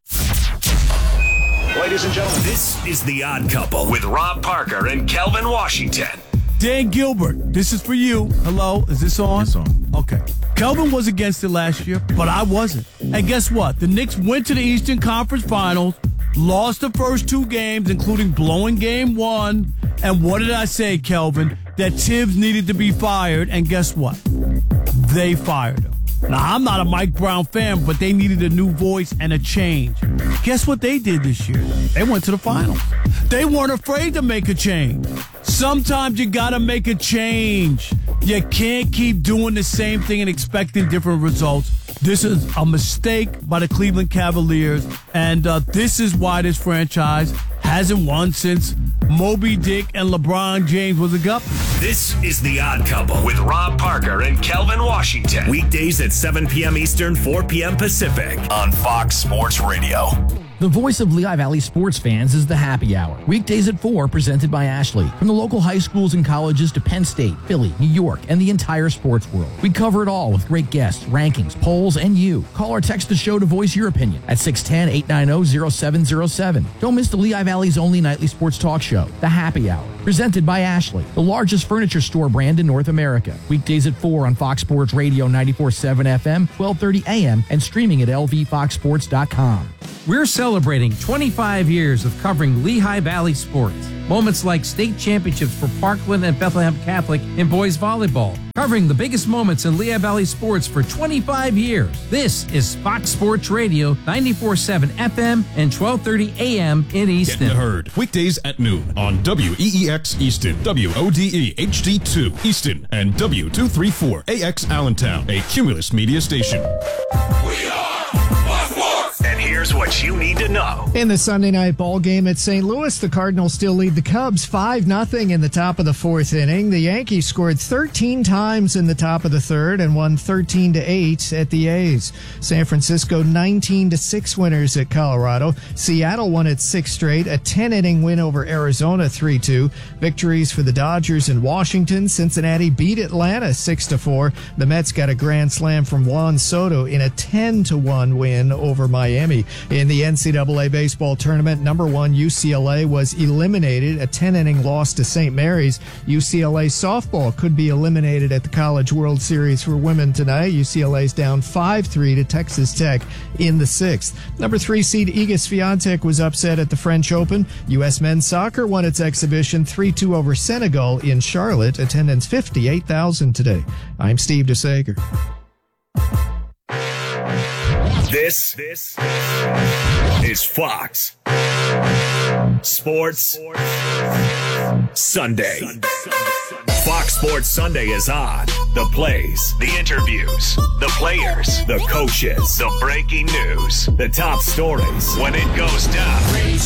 Speaker 5: Ladies and gentlemen, this is The Odd Couple with Rob Parker and Kelvin Washington.
Speaker 31: Dan Gilbert, this is for you. Hello, is this on?
Speaker 2: It's on.
Speaker 31: Okay. Kelvin was against it last year, but I wasn't. And guess what? The Knicks went to the Eastern Conference Finals, lost the first two games, including blowing game one. And what did I say, Kelvin? That Tibbs needed to be fired, and guess what? They fired him. Now, I'm not a Mike Brown fan, but they needed a new voice and a change. Guess what they did this year? They went to the finals. They weren't afraid to make a change. Sometimes you gotta make a change. You can't keep doing the same thing and expecting different results. This is a mistake by the Cleveland Cavaliers, and uh, this is why this franchise hasn't won since Moby Dick and LeBron James was a guppy.
Speaker 5: This is The Odd Couple with Rob Parker and Kelvin Washington. Weekdays at seven p.m. Eastern, four p.m. Pacific on Fox Sports Radio.
Speaker 12: The voice of Lehigh Valley sports fans is the Happy Hour. Weekdays at four, presented by Ashley. From the local high schools and colleges to Penn State, Philly, New York, and the entire sports world. We cover it all with great guests, rankings, polls, and you. Call or text the show to voice your opinion at six one zero, eight nine zero, zero seven zero seven. Don't miss the Lehigh Valley's only nightly sports talk show, The Happy Hour. Presented by Ashley, the largest furniture store brand in North America. Weekdays at four on Fox Sports Radio ninety-four point seven F M, twelve thirty A M, and streaming at L V fox sports dot com.
Speaker 4: We're celebrating twenty-five years of covering Lehigh Valley sports. Moments like state championships for Parkland and Bethlehem Catholic in boys volleyball. Covering the biggest moments in Lehigh Valley sports for twenty-five years. This is Fox Sports Radio, ninety-four point seven F M and twelve thirty A M in Easton.
Speaker 24: Get in the herd. Weekdays at noon on W E E X Easton, W O D E H D two Easton, and W two thirty-four A X Allentown, a Cumulus media station.
Speaker 5: We are Fox Sports. And here's what you need to know.
Speaker 6: In the Sunday night ball game at Saint Louis, the Cardinals still lead the Cubs five nothing in the top of the fourth inning. The Yankees scored thirteen times in the top of the third and won thirteen to eight at the A's. San Francisco nineteen to six winners at Colorado. Seattle won its sixth straight, a ten inning win over Arizona three two. Victories for the Dodgers and Washington. Cincinnati beat Atlanta six to four. The Mets got a grand slam from Juan Soto in a ten to one win over Miami. In the N C double A baseball tournament, number one U C L A was eliminated, a ten inning loss to Saint Mary's. U C L A softball could be eliminated at the College World Series for women tonight. U C L A's down five three to Texas Tech in the sixth. Number three seed Iga Swiatek was upset at the French Open. U S men's soccer won its exhibition three two over Senegal in Charlotte. Attendance fifty-eight thousand today. I'm Steve DeSager.
Speaker 5: This, this is Fox Sports Sunday. Fox Sports Sunday is on. The plays, the interviews, the players, the coaches, the breaking news, the top stories. When it goes down,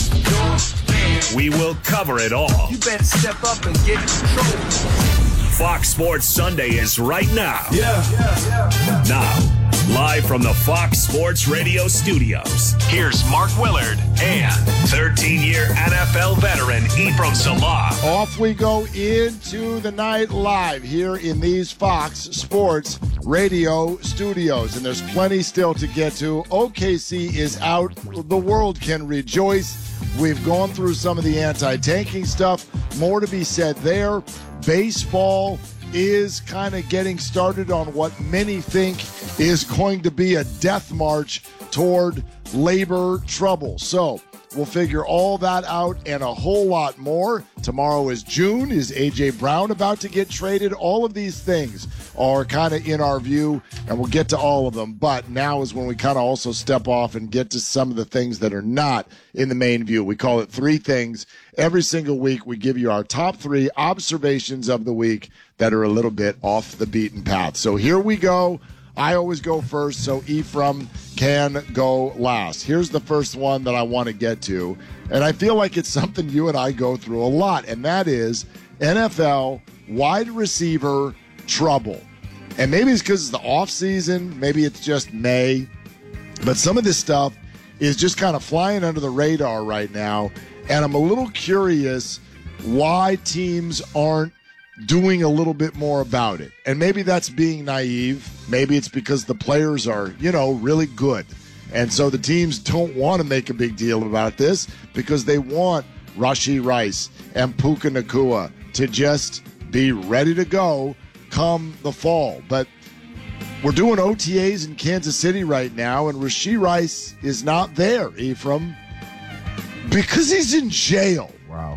Speaker 5: we will cover it all.
Speaker 7: You better step up and get in control.
Speaker 5: Fox Sports Sunday is right now.
Speaker 7: Yeah. yeah, yeah.
Speaker 5: Now. Live from the Fox Sports Radio studios, here's Mark Willard and thirteen-year N F L veteran Ephraim Salah.
Speaker 1: Off we go into the night live here in these Fox Sports Radio studios. And there's plenty still to get to. O K C is out. The world can rejoice. We've gone through some of the anti-tanking stuff. More to be said there. Baseball is kind of getting started on what many think is going to be a death march toward labor trouble. So we'll figure all that out and a whole lot more. Tomorrow is June. Is A J. Brown about to get traded? All of these things are kind of in our view, and we'll get to all of them. But now is when we kind of also step off and get to some of the things that are not in the main view. We call it Three Things. Every single week, we give you our top three observations of the week that are a little bit off the beaten path. So here we go. I always go first, so Ephraim can go last. Here's the first one that I want to get to, and I feel like it's something you and I go through a lot, and that is N F L wide receiver trouble. And maybe it's because it's the off season, maybe it's just May, but some of this stuff is just kind of flying under the radar right now, and I'm a little curious why teams aren't doing a little bit more about it. And maybe that's being naive. Maybe it's because the players are, you know, really good. And so the teams don't want to make a big deal about this because they want Rashee Rice and Puka Nacua to just be ready to go come the fall. But we're doing O T As in Kansas City right now, and Rashee Rice is not there, Ephraim, because he's in jail.
Speaker 2: Wow.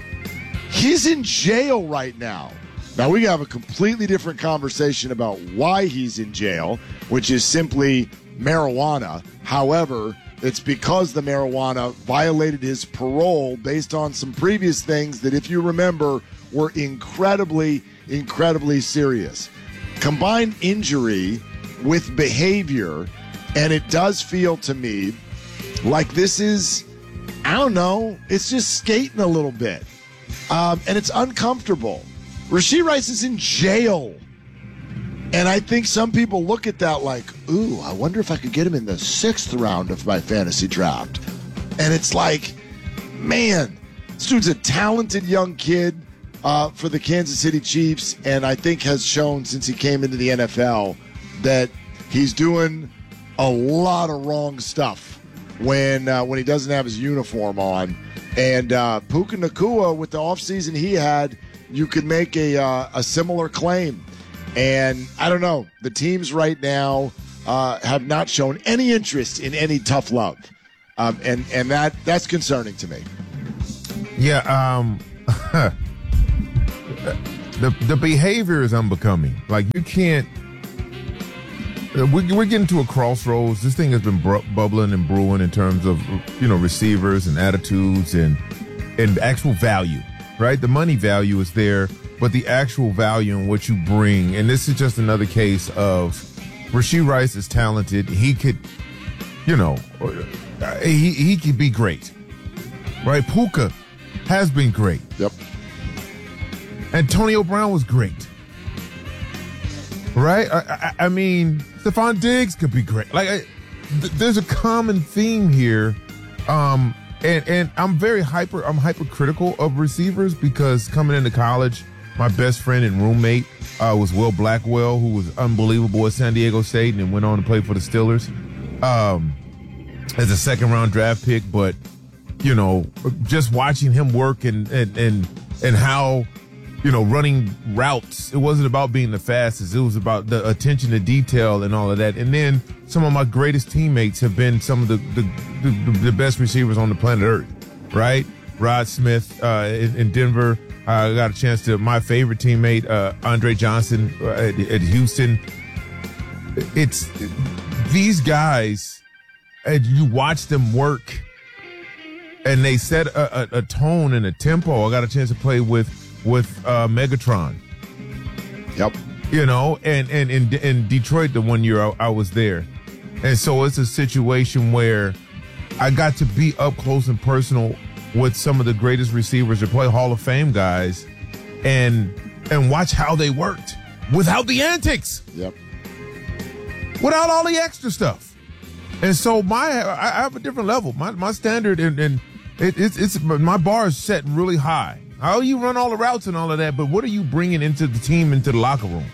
Speaker 1: He's in jail right now. Now, we have a completely different conversation about why he's in jail, which is simply marijuana. However, it's because the marijuana violated his parole based on some previous things that, if you remember, were incredibly, incredibly serious. Combine injury with behavior, and it does feel to me like this is, I don't know, it's just skating a little bit. Um, and it's uncomfortable. Rashee Rice is in jail. And I think some people look at that like, ooh, I wonder if I could get him in the sixth round of my fantasy draft. And it's like, man, this dude's a talented young kid uh, for the Kansas City Chiefs, and I think has shown since he came into the N F L that he's doing a lot of wrong stuff when uh, when he doesn't have his uniform on. And uh, Puka Nacua, with the offseason he had, you could make a uh, a similar claim. And I don't know, the teams right now uh, have not shown any interest in any tough love. Um, and and that that's concerning to me.
Speaker 2: Yeah, um, the the behavior is unbecoming. Like, you can't. We're, we're getting to a crossroads. This thing has been br- bubbling and brewing in terms of, you know, receivers and attitudes and and actual value. Right, the money value is there, but the actual value in what you bring. And this is just another case of Rashee Rice is talented. He could, you know, he he could be great. Right, Puka has been great.
Speaker 1: Yep.
Speaker 2: Antonio Brown was great. Right? I, I, I mean, Stephon Diggs could be great. Like, I, th- there's a common theme here. Um, and, and I'm very hyper, I'm hypercritical of receivers because coming into college, my best friend and roommate uh, was Will Blackwell, who was unbelievable at San Diego State and then went on to play for the Steelers um, as a second round draft pick. But, you know, just watching him work and, and, and, and how, you know, running routes, it wasn't about being the fastest. It was about the attention to detail and all of that. And then some of my greatest teammates have been some of the, the, the, the best receivers on the planet Earth, right? Rod Smith uh, in, in Denver. I uh, got a chance to, my favorite teammate, uh, Andre Johnson uh, at, at Houston. It's these guys, and you watch them work, and they set a, a, a tone and a tempo. I got a chance to play with with uh, Megatron.
Speaker 1: Yep.
Speaker 2: You know, and and in in Detroit the one year I, I was there, and so it's a situation where I got to be up close and personal with some of the greatest receivers to play Hall of Fame guys, and and watch how they worked without the antics.
Speaker 1: Yep.
Speaker 2: Without all the extra stuff. And so my I have a different level. My my standard and, and it, it's it's my bar is set really high. How you run all the routes and all of that, but what are you bringing into the team, into the locker room?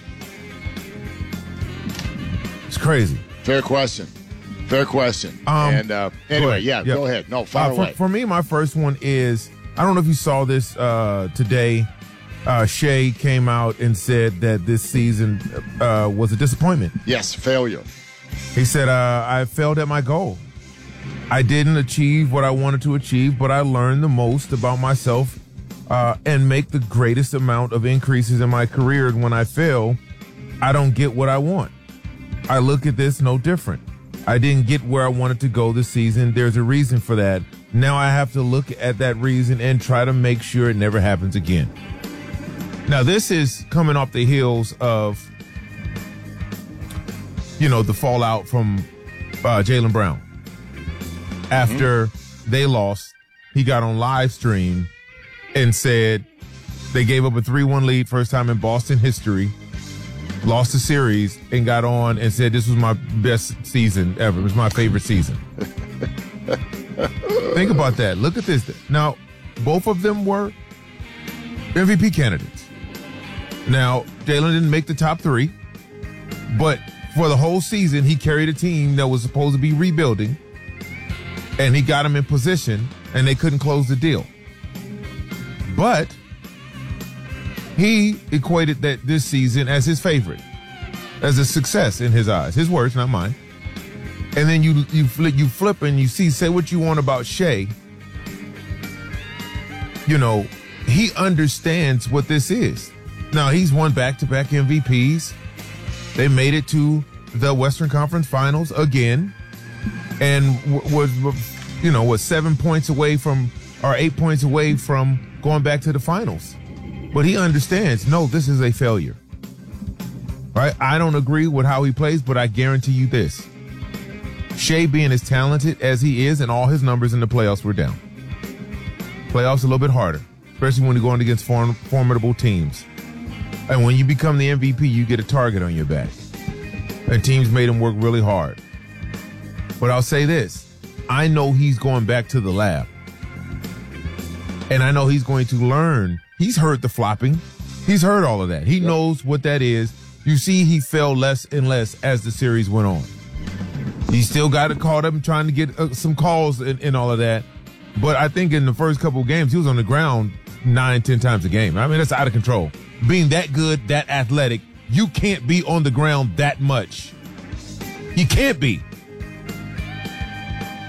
Speaker 2: It's crazy.
Speaker 1: Fair question. Fair question.
Speaker 2: Um,
Speaker 1: and uh, anyway, yeah,
Speaker 2: yeah,
Speaker 1: go ahead. No, fire
Speaker 2: uh, for,
Speaker 1: away.
Speaker 2: For me, my first one is, I don't know if you saw this uh, today. Uh, Shea came out and said that this season uh, was a disappointment.
Speaker 1: Yes, failure.
Speaker 2: He said, uh, I failed at my goal. I didn't achieve what I wanted to achieve, but I learned the most about myself uh, and make the greatest amount of increases in my career. And when I fail, I don't get what I want. I look at this no different. I didn't get where I wanted to go this season. There's a reason for that. Now I have to look at that reason and try to make sure it never happens again. Now, this is coming off the heels of, you know, the fallout from uh, Jaylen Brown. After mm-hmm. they lost, he got on live stream and said they gave up a three one lead, first time in Boston history, lost the series, and got on and said this was my best season ever. It was my favorite season. Think about that. Look at this. Now, both of them were M V P candidates. Now, Jaylen didn't make the top three, but for the whole season, he carried a team that was supposed to be rebuilding, and he got them in position, and they couldn't close the deal. But he equated that this season as his favorite, as a success in his eyes. His words, not mine. And then you you flip, you flip and you see, say what you want about Shea. You know, he understands what this is. Now, he's won back-to-back M V Ps. They made it to the Western Conference Finals again, and was, you know, was seven points away from, or eight points away from going back to the finals. But he understands, no, this is a failure. Right? I don't agree with how he plays, but I guarantee you this. Shea being as talented as he is, and all his numbers in the playoffs were down. Playoffs a little bit harder, especially when you're going against form, formidable teams. And when you become the M V P, you get a target on your back. And teams made him work really hard. But I'll say this. I know he's going back to the lab. And I know he's going to learn. He's heard the flopping. He's heard all of that. He yep. knows what that is. You see he fell less and less as the series went on. He still got it caught up and trying to get uh, some calls and, and all of that. But I think in the first couple of games, he was on the ground nine, ten times a game. I mean, that's out of control. Being that good, that athletic, you can't be on the ground that much. You can't be.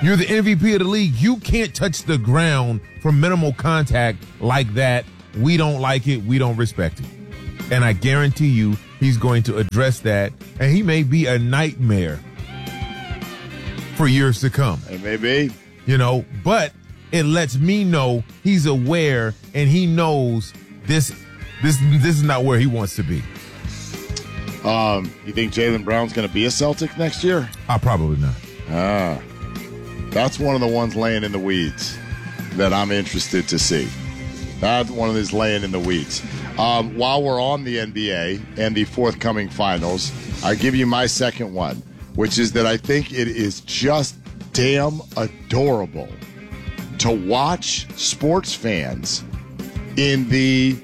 Speaker 2: You're the M V P of the league. You can't touch the ground for minimal contact like that. We don't like it. We don't respect it. And I guarantee you he's going to address that, and he may be a nightmare for years to come.
Speaker 1: It may be.
Speaker 2: You know, but it lets me know he's aware and he knows this this this is not where he wants to be.
Speaker 1: Um, you think Jaylen Brown's going to be a Celtic next year?
Speaker 2: Uh, probably not.
Speaker 1: Ah, that's one of the ones laying in the weeds that I'm interested to see. That's one of these laying in the weeds. Um, while we're on the N B A and the forthcoming finals, I give you my second one, which is that I think it is just damn adorable to watch sports fans in the,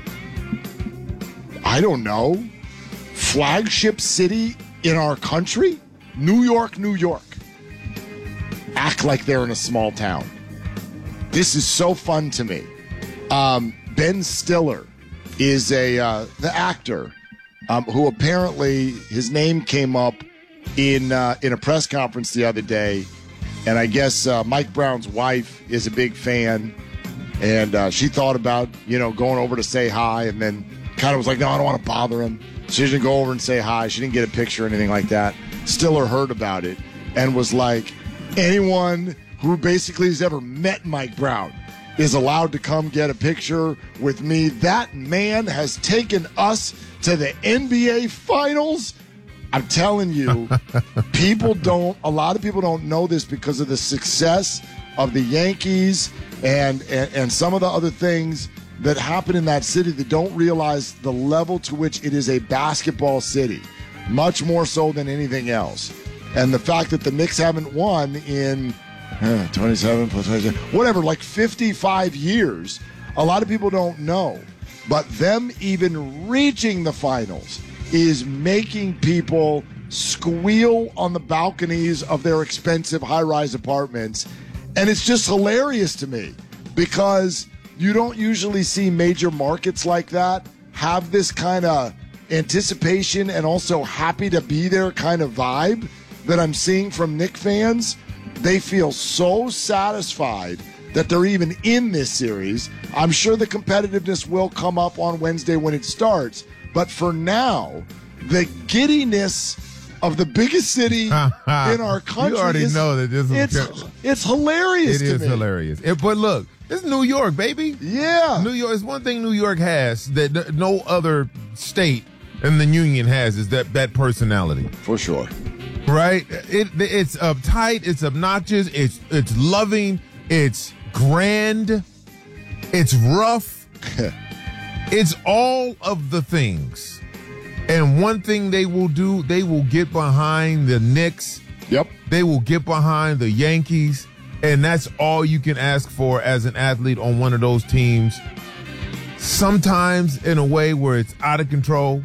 Speaker 1: I don't know, flagship city in our country, New York, New York, act like they're in a small town. This is so fun to me. Um, Ben Stiller is a uh, the actor um, who apparently his name came up in uh, in a press conference the other day, and I guess uh, Mike Brown's wife is a big fan, and uh, she thought about you know going over to say hi, and then kind of was like, no, I don't want to bother him. She didn't go over and say hi. She didn't get a picture or anything like that. Stiller heard about it and was like, anyone who basically has ever met Mike Brown is allowed to come get a picture with me. That man has taken us to the N B A Finals. I'm telling you, people don't, a lot of people don't know this because of the success of the Yankees and, and, and some of the other things that happen in that city that don't realize the level to which it is a basketball city, much more so than anything else. And the fact that the Knicks haven't won in uh, twenty-seven plus twenty-seven, whatever, like fifty-five years, a lot of people don't know. But them even reaching the finals is making people squeal on the balconies of their expensive high-rise apartments. And it's just hilarious to me because you don't usually see major markets like that have this kind of anticipation and also happy to be there kind of vibe that I'm seeing from Knicks fans. They feel so satisfied that they're even in this series. I'm sure the competitiveness will come up on Wednesday when it starts. But for now, the giddiness of the biggest city in our country.
Speaker 2: You already
Speaker 1: is,
Speaker 2: know that this is
Speaker 1: it's, it's hilarious
Speaker 2: It
Speaker 1: to
Speaker 2: is
Speaker 1: me.
Speaker 2: hilarious. It, but look, it's New York, baby.
Speaker 1: Yeah.
Speaker 2: New York is one thing New York has that n- no other state in the union has is that, that personality.
Speaker 1: For sure.
Speaker 2: Right? It, it's uptight, it's obnoxious, it's it's loving, it's grand, it's rough. It's all of the things. And one thing they will do, they will get behind the Knicks.
Speaker 1: Yep.
Speaker 2: They will get behind the Yankees. And that's all you can ask for as an athlete on one of those teams. Sometimes in a way where it's out of control,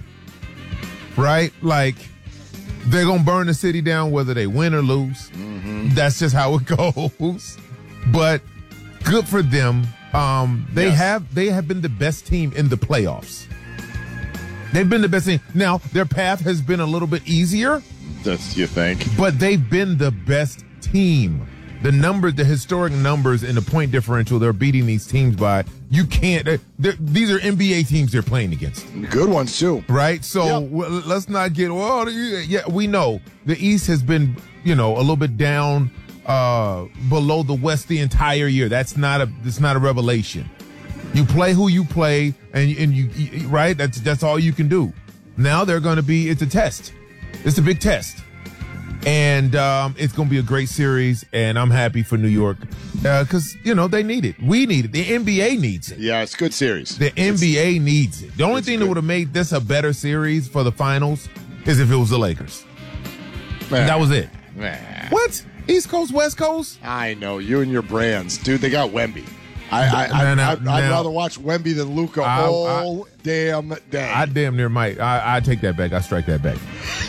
Speaker 2: right? Like they're going to burn the city down whether they win or lose. Mm-hmm. That's just how it goes. But good for them. Um, they
Speaker 1: yes.
Speaker 2: have they have been the best team in the playoffs. They've been the best team. Now, their path has been a little bit easier.
Speaker 1: That's you think.
Speaker 2: But they've been the best team. The number, the historic numbers and the point differential they're beating these teams by, you can't, they're, they're, these are N B A teams they're playing against.
Speaker 1: Good ones, too.
Speaker 2: Right? So
Speaker 1: yep.
Speaker 2: w- let's not get, well, yeah, we know the East has been, you know, a little bit down uh, below the West the entire year. That's not a, that's not a revelation. You play who you play, and, and you, you, right? That's, that's all you can do. Now they're going to be, it's a test. It's a big test. And um, it's going to be a great series, and I'm happy for New York because, uh, you know, they need it. We need it. The N B A needs it.
Speaker 1: Yeah, it's a good series.
Speaker 2: The N B A
Speaker 1: it's,
Speaker 2: needs it. The only thing good. that would have made this a better series for the finals is if it was the Lakers. Man. That was it.
Speaker 1: Man.
Speaker 2: What? East Coast, West Coast?
Speaker 1: I know. You and your brands. Dude, they got Wemby. I, I, I,
Speaker 2: now, now,
Speaker 1: I'd,
Speaker 2: now,
Speaker 1: I'd rather watch Wemby than Luka
Speaker 2: I,
Speaker 1: all
Speaker 2: I,
Speaker 1: damn day.
Speaker 2: I damn near might. I, I take that back. I strike that back.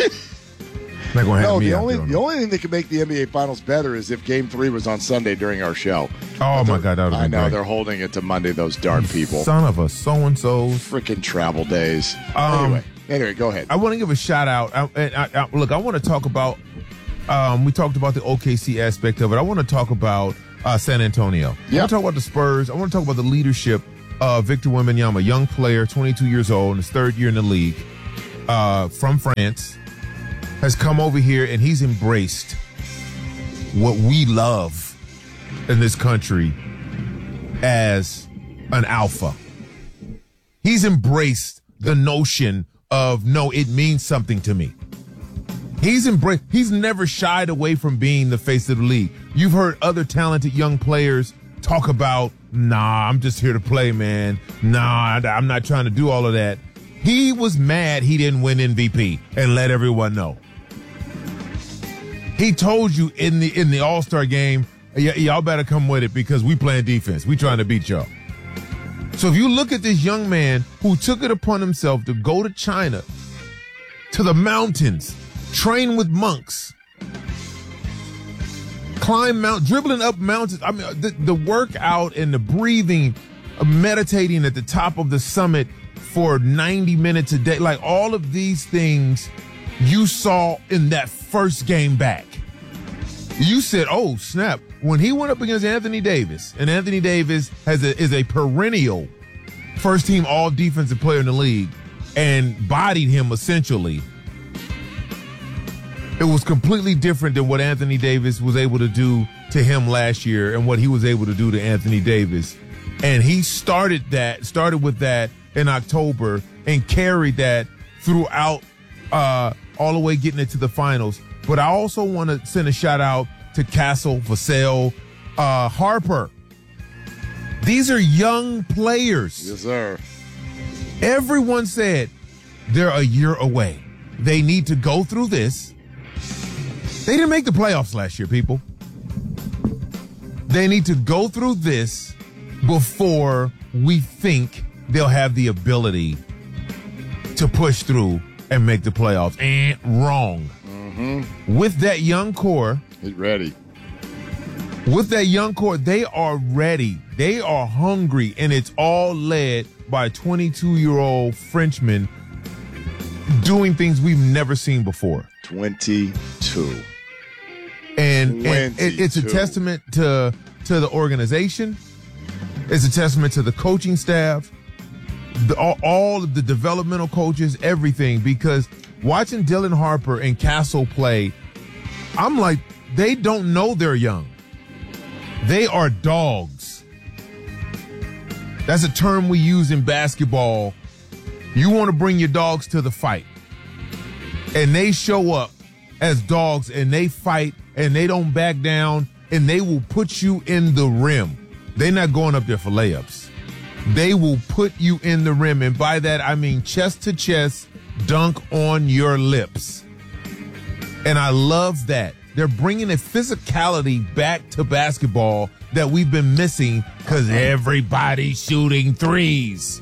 Speaker 2: Not gonna have
Speaker 1: no,
Speaker 2: me
Speaker 1: the
Speaker 2: out
Speaker 1: only
Speaker 2: there
Speaker 1: the only thing that could make the N B A Finals better is if Game Three was on Sunday during our show.
Speaker 2: Oh my God, that would have
Speaker 1: I
Speaker 2: been
Speaker 1: know
Speaker 2: great.
Speaker 1: They're holding it to Monday. Those darn people,
Speaker 2: son of a so and so,
Speaker 1: freaking travel days.
Speaker 2: Um,
Speaker 1: anyway, anyway, go ahead.
Speaker 2: I want to give a shout out. I, I, I, look, I want to talk about Um, we talked about the O K C aspect of it. I want to talk about uh, San Antonio. Yep. I want to talk about the Spurs. I want to talk about the leadership of Victor Wembanyama, a young player, twenty-two years old, in his third year in the league, uh, from France, has come over here and he's embraced what we love in this country as an alpha. He's embraced the notion of, no, it means something to me. He's embraced, he's never shied away from being the face of the league. You've heard other talented young players talk about, nah, I'm just here to play, man. Nah, I'm not trying to do all of that. He was mad he didn't win M V P and let everyone know. He told you in the in the All-Star game, y- y'all better come with it because we playing defense. We trying to beat y'all. So if you look at this young man who took it upon himself to go to China, to the mountains, train with monks, climb mount, dribbling up mountains. I mean, the, the workout and the breathing, uh, meditating at the top of the summit for ninety minutes a day, like all of these things you saw in that first game back. You said, oh, snap. When he went up against Anthony Davis, and Anthony Davis has a, is a perennial first-team all-defensive player in the league, and bodied him essentially, it was completely different than what Anthony Davis was able to do to him last year and what he was able to do to Anthony Davis. And he started that, started with that in October and carried that throughout, uh, all the way getting it to the finals. But I also want to send a shout out to Castle, Vassell, uh, Harper. These are young players.
Speaker 1: Yes, sir.
Speaker 2: Everyone said they're a year away. They need to go through this. They didn't make the playoffs last year, people. They need to go through this before we think they'll have the ability to push through and make the playoffs. And wrong. Mm-hmm. With that young core.
Speaker 1: Get ready.
Speaker 2: With that young core, they are ready. They are hungry, and it's all led by a twenty-two-year-old Frenchman doing things we've never seen before.
Speaker 1: twenty-two.
Speaker 2: And, and it, it's a testament to to the organization. It's a testament to the coaching staff, the, all, all of the developmental coaches, everything. Because watching Dylan Harper and Castle play, I'm like, they don't know they're young. They are dogs. That's a term we use in basketball. You want to bring your dogs to the fight. And they show up as dogs and they fight and they don't back down and they will put you in the rim. They're not going up there for layups. They will put you in the rim. And by that, I mean chest to chest, dunk on your lips. And I love that. They're bringing a physicality back to basketball that we've been missing because everybody's shooting threes.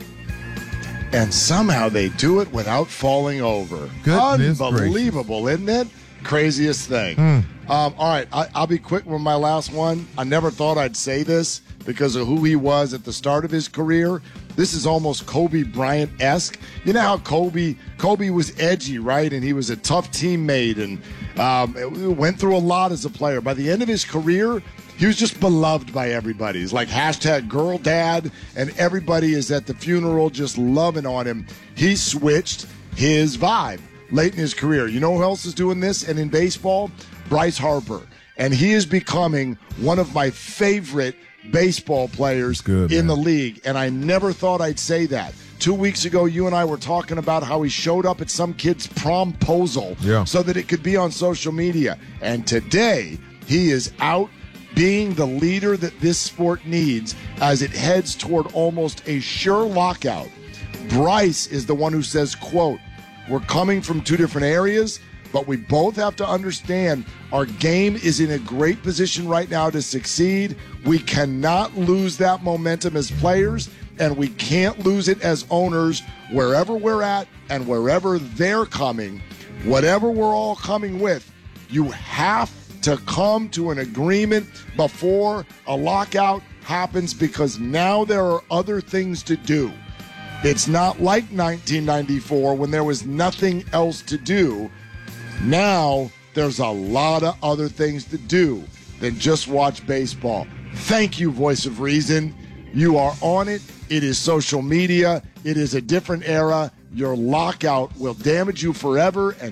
Speaker 1: And somehow they do it without falling over.
Speaker 2: Goodness
Speaker 1: Unbelievable,
Speaker 2: gracious.
Speaker 1: Isn't it? Craziest thing.
Speaker 2: Mm.
Speaker 1: Um, all right, I, I'll be quick with my last one. I never thought I'd say this because of who he was at the start of his career. This is almost Kobe Bryant-esque. You know how Kobe Kobe was edgy, right? And he was a tough teammate and um, went through a lot as a player. By the end of his career, he was just beloved by everybody. He's like hashtag girl dad, and everybody is at the funeral just loving on him. He switched his vibe late in his career. You know who else is doing this? And in baseball, Bryce Harper. And he is becoming one of my favorite baseball players
Speaker 2: good,
Speaker 1: in
Speaker 2: man.
Speaker 1: the league. And I never thought I'd say that. Two weeks ago, you and I were talking about how he showed up at some kid's promposal
Speaker 2: yeah.
Speaker 1: so that it could be on social media. And today, he is out being the leader that this sport needs as it heads toward almost a sure lockout. Bryce is the one who says, quote, "We're coming from two different areas, but we both have to understand our game is in a great position right now to succeed. We cannot lose that momentum as players, and we can't lose it as owners wherever we're at and wherever they're coming. Whatever we're all coming with, you have to come to an agreement before a lockout happens because now there are other things to do. It's not like nineteen ninety-four when there was nothing else to do. Now there's a lot of other things to do than just watch baseball. Thank you, Voice of Reason. You are on it. It is social media. It is a different era. Your lockout will damage you forever and